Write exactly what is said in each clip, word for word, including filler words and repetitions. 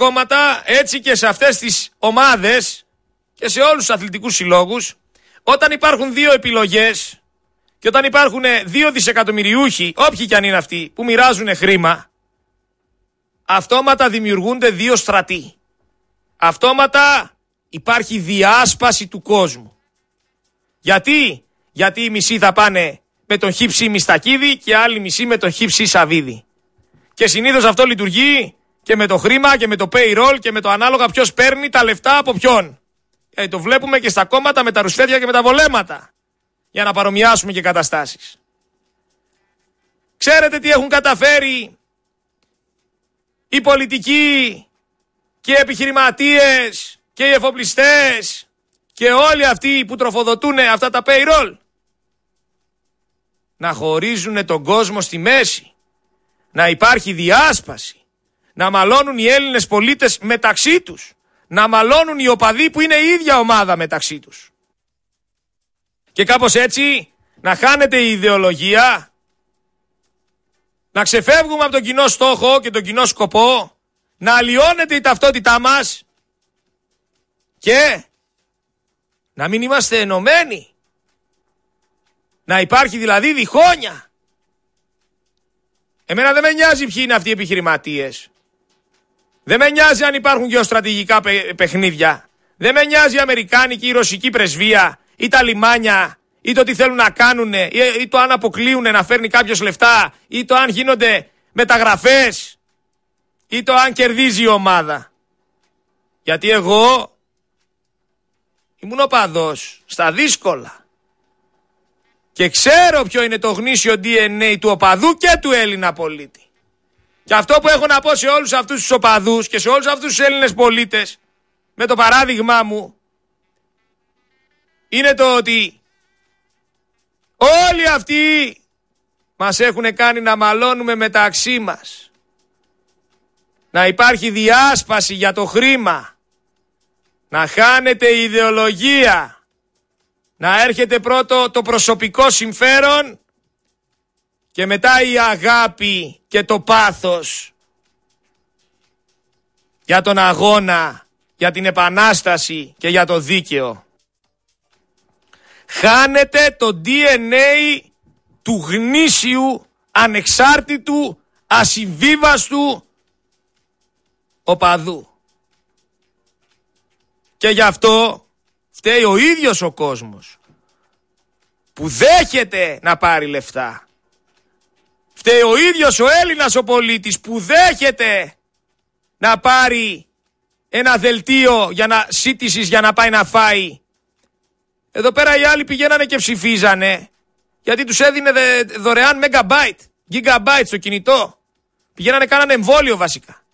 κόμματα, έτσι και σε αυτές τις ομάδες και σε όλους τους αθλητικούς συλλόγους, όταν υπάρχουν δύο επιλογές και όταν υπάρχουν δύο δισεκατομμυριούχοι, όποιοι κι αν είναι αυτοί, που μοιράζουν χρήμα, αυτόματα δημιουργούνται δύο στρατοί. Αυτόματα υπάρχει διάσπαση του κόσμου. Γιατί? Γιατί οι μισοί θα πάνε με τον Χίψη Μιστακίδη και άλλοι μισοί με τον Χίψη Σαβίδη. Και συνήθως αυτό λειτουργεί και με το χρήμα και με το payroll και με το ανάλογα ποιος παίρνει τα λεφτά από ποιον. Ε, το βλέπουμε και στα κόμματα με τα ρουσφέτια και με τα βολέματα. Για να παρομοιάσουμε και καταστάσεις. Ξέρετε τι έχουν καταφέρει οι πολιτικοί και οι επιχειρηματίες και οι εφοπλιστές και όλοι αυτοί που τροφοδοτούν αυτά τα payroll? Να χωρίζουν τον κόσμο στη μέση. Να υπάρχει διάσπαση. Να μαλώνουν οι Έλληνες πολίτες μεταξύ τους. Να μαλώνουν οι οπαδοί που είναι η ίδια ομάδα μεταξύ τους. Και κάπως έτσι να χάνεται η ιδεολογία, να ξεφεύγουμε από τον κοινό στόχο και τον κοινό σκοπό, να αλλοιώνεται η ταυτότητά μας και να μην είμαστε ενωμένοι. Να υπάρχει δηλαδή διχόνοια. Εμένα δεν με νοιάζει ποιοι είναι αυτοί οι επιχειρηματίες. Δεν με νοιάζει αν υπάρχουν γεωστρατηγικά παιχνίδια. Δεν με νοιάζει η αμερικάνικη ή η ρωσική πρεσβεία ή τα λιμάνια ή το τι θέλουν να κάνουν ή το αν αποκλείουν να φέρνει κάποιος λεφτά ή το αν γίνονται μεταγραφές ή το αν κερδίζει η ομάδα. Γιατί εγώ ήμουν οπαδός στα δύσκολα και ξέρω ποιο είναι το γνήσιο ντι εν έι του οπαδού και του Έλληνα πολίτη. Και αυτό που έχω να πω σε όλους αυτούς τους οπαδούς και σε όλους αυτούς τους Έλληνες πολίτες με το παράδειγμά μου είναι το ότι όλοι αυτοί μας έχουν κάνει να μαλώνουμε μεταξύ μας. Να υπάρχει διάσπαση για το χρήμα. Να χάνεται η ιδεολογία. Να έρχεται πρώτο το προσωπικό συμφέρον και μετά η αγάπη και το πάθος για τον αγώνα, για την επανάσταση και για το δίκαιο. Χάνεται το ντι εν έι του γνήσιου, ανεξάρτητου, ασυμβίβαστου οπαδού. Και γι' αυτό φταίει ο ίδιος ο κόσμος που δέχεται να πάρει λεφτά. Φταίει ο ίδιος ο Έλληνας ο πολίτης που δέχεται να πάρει ένα δελτίο για να, σύντησης για να πάει να φάει. Εδώ πέρα οι άλλοι πηγαίνανε και ψηφίζανε γιατί τους έδινε δε, δωρεάν megabyte, gigabyte στο κινητό. Πηγαίνανε κάνανε εμβόλιο βασικά.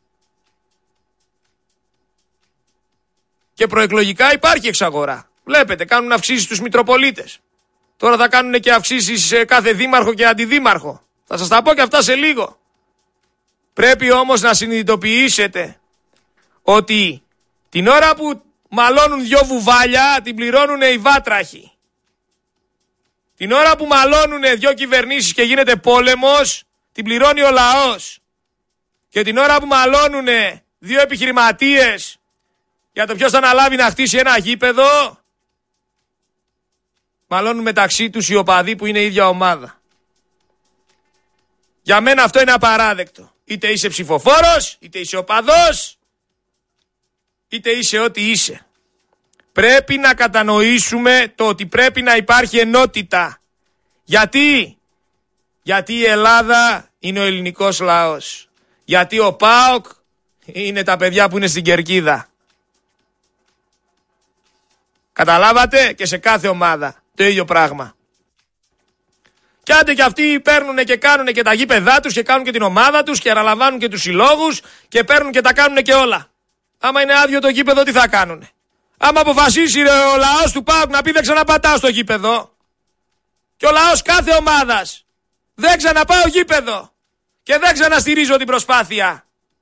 Και προεκλογικά υπάρχει εξαγορά. Βλέπετε, κάνουν αυξήσεις στους μητροπολίτες. Τώρα θα κάνουν και αυξήσεις σε κάθε δήμαρχο και αντιδήμαρχο. Θα σας τα πω και αυτά σε λίγο. Πρέπει όμως να συνειδητοποιήσετε ότι την ώρα που μαλώνουν δυο βουβάλια την πληρώνουν οι βάτραχοι. Την ώρα που μαλώνουν δυο κυβερνήσεις και γίνεται πόλεμος την πληρώνει ο λαός. Και την ώρα που μαλώνουν δύο επιχειρηματίες για το ποιος θα αναλάβει να χτίσει ένα γήπεδο, μαλώνουν μεταξύ τους οι οπαδοί που είναι η ίδια ομάδα. Για μένα αυτό είναι απαράδεκτο. Είτε είσαι ψηφοφόρος, είτε είσαι οπαδός, είτε είσαι ό,τι είσαι. Πρέπει να κατανοήσουμε το ότι πρέπει να υπάρχει ενότητα. Γιατί? Γιατί η Ελλάδα είναι ο ελληνικός λαός. Γιατί ο ΠΑΟΚ είναι τα παιδιά που είναι στην κερκίδα. Καταλάβατε? Και σε κάθε ομάδα το ίδιο πράγμα. Κι άντε κι αυτοί παίρνουν και κάνουν και τα γήπεδά τους και κάνουν και την ομάδα τους και αναλαμβάνουν και τους συλλόγους και παίρνουν και τα κάνουν και όλα. Άμα είναι άδειο το γήπεδο τι θα κάνουνε? Άμα αποφασίσει ρε, ο λαός του ΠΑΟΚ να πει δεν ξαναπατάω στο γήπεδο και ο λαός κάθε ομάδας δεν ξαναπάω γήπεδο και δεν ξαναστηρίζω την προσπάθεια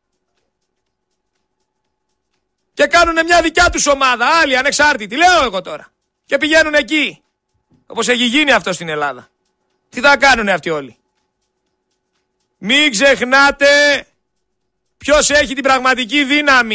και κάνουνε μια δικιά τους ομάδα, άλλη ανεξάρτητη, λέω εγώ τώρα, και πηγαίνουν εκεί όπως έχει γίνει αυτό στην Ελλάδα. Τι θα κάνουνε αυτοί όλοι? Μην ξεχνάτε ποιος έχει την πραγματική δύναμη.